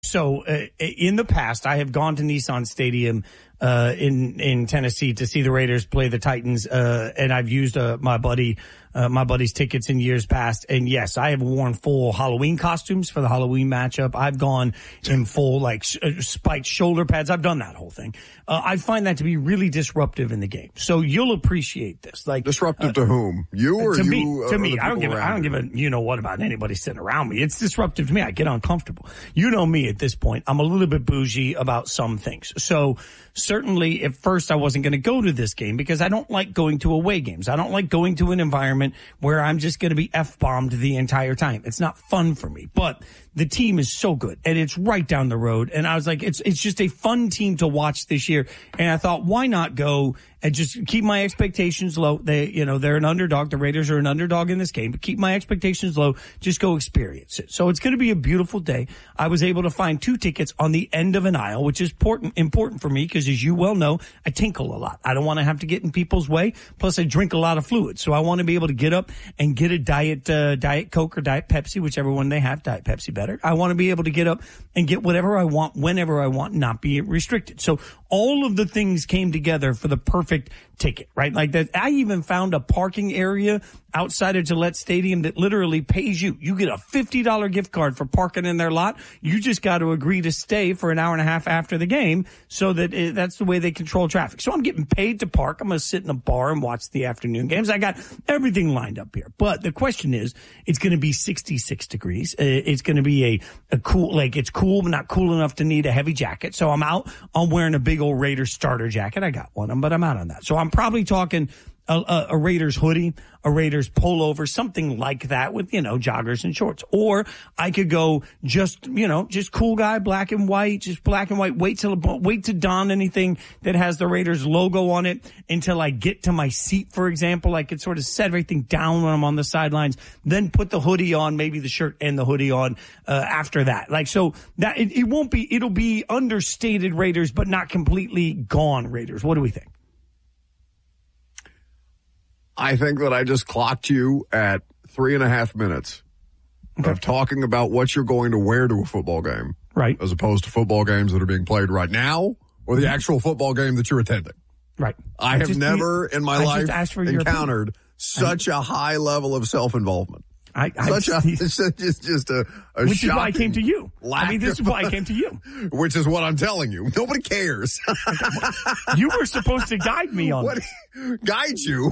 So in the past, I have gone to Nissan Stadium in Tennessee to see the Raiders play the Titans, and I've used my buddy's tickets in years past. And yes, I have worn full Halloween costumes for the Halloween matchup. I've gone in full spiked shoulder pads. I've done that whole thing. I find that to be really disruptive in the game. So you'll appreciate this. Like disruptive to whom? You or to you? To me. I don't give a you know what about anybody sitting around me. It's disruptive to me. I get uncomfortable. You know me at this point. I'm a little bit bougie about some things. So certainly at first I wasn't going to go to this game because I don't like going to away games. I don't like going to an environment where I'm just going to be F-bombed the entire time. It's not fun for me, but the team is so good and it's right down the road. And I was like, it's just a fun team to watch this year. And I thought, why not go and just keep my expectations low? They're an underdog. The Raiders are an underdog in this game, but keep my expectations low. Just go experience it. So it's going to be a beautiful day. I was able to find 2 tickets on the end of an aisle, which is important for me because as you well know, I tinkle a lot. I don't want to have to get in people's way. Plus I drink a lot of fluid. So I want to be able to get up and get a Diet Coke or Diet Pepsi, whichever one they have, Diet Pepsi better. I want to be able to get up and get whatever I want, whenever I want, not be restricted. So all of the things came together for the perfect ticket, right? Like that. I even found a parking area outside of Gillette Stadium that literally pays you. You get a $50 gift card for parking in their lot. You just got to agree to stay for an hour and a half after the game so that that's the way they control traffic. So I'm getting paid to park. I'm going to sit in a bar and watch the afternoon games. I got everything lined up here. But the question is, it's going to be 66 degrees. It's going to be a cool, it's cool, but not cool enough to need a heavy jacket. So I'm out. I'm wearing a big old Raiders starter jacket. I got one, but I'm out on that. So I'm probably talking a Raiders hoodie, a Raiders pullover, something like that with, joggers and shorts. Or I could go just cool guy, black and white, wait to don anything that has the Raiders logo on it until I get to my seat, for example. I could sort of set everything down when I'm on the sidelines, then put the hoodie on, maybe the shirt and the hoodie on, after that. So that it'll be understated Raiders, but not completely gone Raiders. What do we think? I think that I just clocked you at 3.5 minutes of talking about what you're going to wear to a football game. Right. As opposed to football games that are being played right now or the actual football game that you're attending. Right. I have never in my life encountered such a high level of self-involvement. It's just a which is why I came to you. This is why I came to you. Which is what I'm telling you. Nobody cares. You were supposed to guide me on this. Guide you?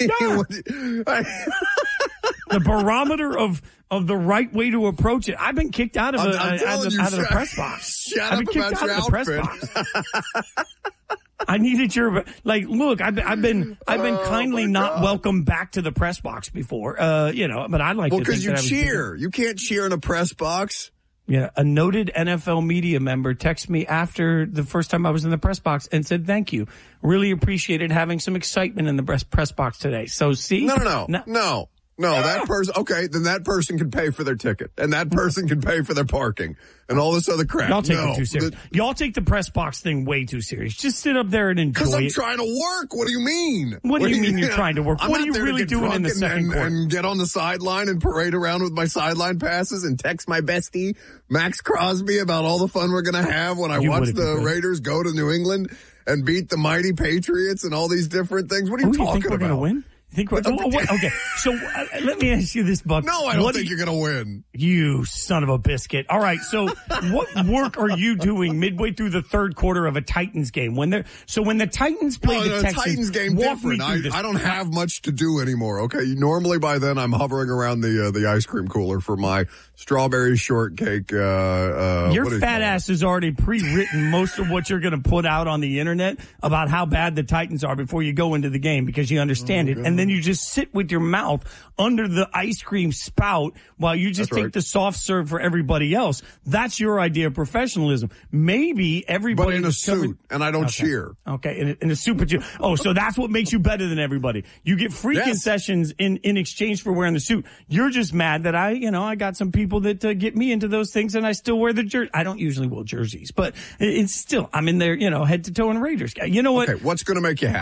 The barometer of the right way to approach it. I've been kicked out of the press box. I've been kicked out of the press box. I needed your look. I've been kindly not welcomed back to the press box before. But I like to because you cheer. You can't cheer in a press box. Yeah, a noted NFL media member texted me after the first time I was in the press box and said, "Thank you, really appreciated having some excitement in the press box today." So see, No, that person, okay, then that person can pay for their ticket, and that person can pay for their parking, and all this other crap. Y'all take it too serious. Y'all take the press box thing way too serious. Just sit up there and enjoy it. Because I'm trying to work. What do you mean? What do you mean you're trying to work? What are you really doing in the second quarter? And get on the sideline and parade around with my sideline passes and text my bestie, Max Crosby, about all the fun we're going to have when I watch the Raiders go to New England and beat the mighty Patriots and all these different things. What are you talking about? You think we're going to win? Okay, so let me ask you this, Buck. No, I don't think you're going to win. You son of a biscuit. All right, so what work are you doing midway through the third quarter of a Titans game? When the Titans play the Texans, Titans game different. I don't have much to do anymore, okay? Normally by then I'm hovering around the ice cream cooler for my strawberry shortcake. Your fat ass has already pre-written most of what you're going to put out on the internet about how bad the Titans are before you go into the game because you understand it. And then you just sit with your mouth under the ice cream spout while you just take the soft serve for everybody else. That's your idea of professionalism. Maybe everybody... But in a suit, and I don't cheer. Okay, in a suit, but so that's what makes you better than everybody. You get free concessions in exchange for wearing the suit. You're just mad that I got some people that get me into those things and I still wear the jersey. I don't usually wear jerseys, but it's still, I'm in there, head to toe in Raiders. You know what? Okay, what's going to make you happy?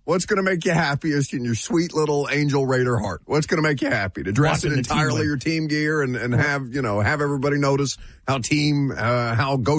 What's going to make you happiest in your sweet little Angel Raider heart? What's going to make you happy? To dress in entirely your team gear and have, have everybody notice how go